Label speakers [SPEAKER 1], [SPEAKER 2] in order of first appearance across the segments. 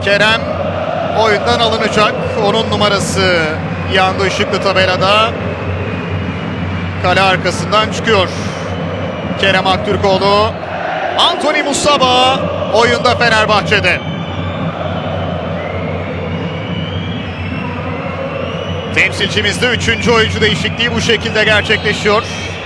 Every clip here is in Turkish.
[SPEAKER 1] Kerem oyundan alınacak. Onun numarası yandı ışıklı tabelada. Kale arkasından çıkıyor. Kerem Aktürkoğlu. Anthony Musaba oyunda Fenerbahçe'de. Temsilcimizde 3. oyuncu değişikliği bu şekilde gerçekleşiyor.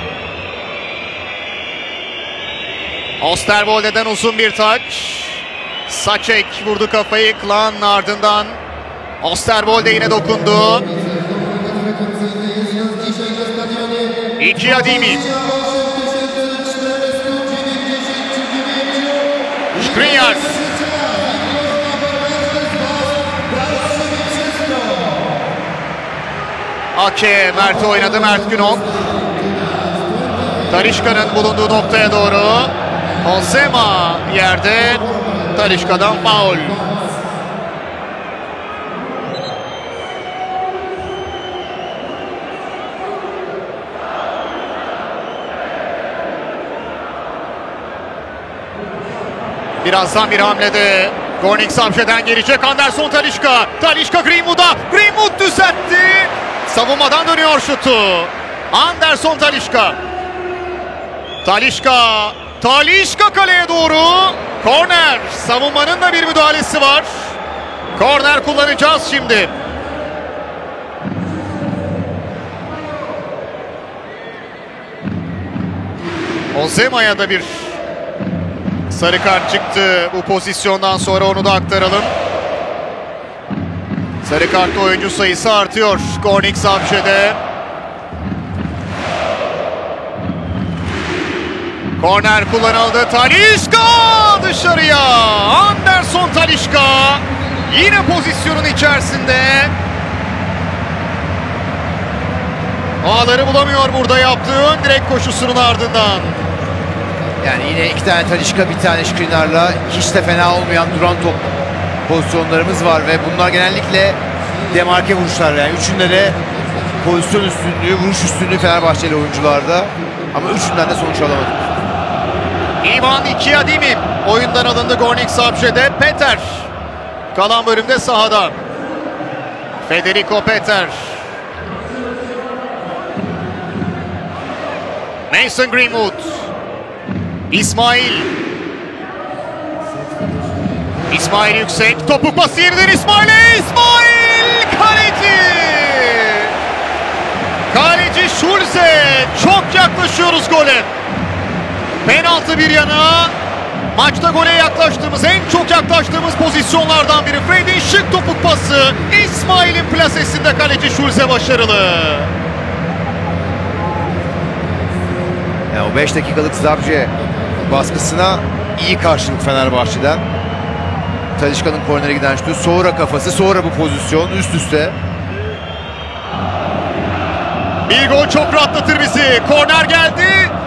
[SPEAKER 1] Osterwolde'den uzun bir taç. Saçek vurdu kafayı Klan'ın ardından. Osterwolde yine dokundu. İki Adimi. Skriniar. Ake Mert'i oynadı. Mert Günok. Talisca'nın bulunduğu noktaya doğru. Ozema yerde. Talisca'dan faul. Birazdan bir hamlede Gornik Sapşe'den gelecek Anderson Talisca. Talisca Greenwood'a. Greenwood düzeltti. Savunmadan dönüyor şutu. Anderson Talisca. Talisca kaleye doğru. Korner. Savunmanın da bir müdahalesi var. Korner kullanacağız şimdi. Ozema'ya da bir sarı kart çıktı bu pozisyondan sonra, onu da aktaralım. Sarı kartlı oyuncu sayısı artıyor Gornik Sapşe'de. Korner kullanıldı. Talisca dışarıya. Anderson Talisca yine pozisyonun içerisinde. Ağları bulamıyor burada yaptığı ön direkt koşusunun ardından.
[SPEAKER 2] Yani yine iki tane Talisca, bir tane Skriniar'la hiç de fena olmayan duran top pozisyonlarımız var ve bunlar genellikle demarke vuruşlar, yani üçünde de pozisyon üstünlüğü, vuruş üstünlüğü Fenerbahçeli oyuncularda, ama üçünden de sonuç alamadık.
[SPEAKER 1] Ivan Ikiadimi oyundan alındı Gornik Sapşe'de. Peter kalan bölümde sahada. Federico Peter. Mason Greenwood. İsmail yüksek. Topuk pası yeniden İsmail'e. İsmail kaleci Schulze. Çok yaklaşıyoruz gole. Penaltı bir yana. Maçta gole yaklaştığımız, en çok yaklaştığımız pozisyonlardan biri. Fred'in şık topuk pası. İsmail'in plasesinde kaleci Schulze başarılı.
[SPEAKER 2] Yani o 5 dakikalık Zapce baskısına iyi karşılık Fenerbahçe'den. Talisca'nın kornere giden şutu, sonra kafası, sonra bu pozisyon üst üste.
[SPEAKER 1] Bir gol çok rahatlatır bizi. Korner geldi.